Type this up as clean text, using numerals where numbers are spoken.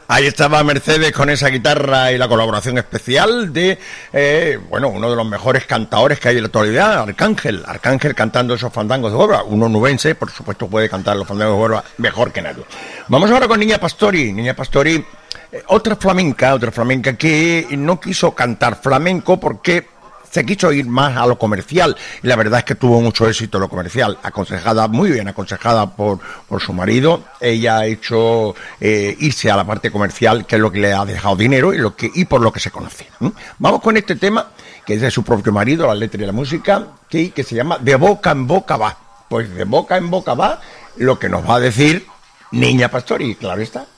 Ahí estaba Mercedes con esa guitarra y la colaboración especial de, uno de los mejores cantadores que hay en la actualidad, Arcángel. Arcángel cantando esos fandangos de Huelva. Un onubense, por supuesto, puede cantar los fandangos de Huelva mejor que nadie. Vamos ahora con Niña Pastori. Niña Pastori, otra flamenca que no quiso cantar flamenco porque se quiso ir más a lo comercial y la verdad es que tuvo mucho éxito en lo comercial, muy bien aconsejada por su marido. Ella ha hecho irse a la parte comercial, que es lo que le ha dejado dinero y por lo que se conoce. Vamos con este tema que es de su propio marido, la letra y la música, que se llama De boca en boca va. Pues de boca en boca va lo que nos va a decir Niña Pastori, claro está.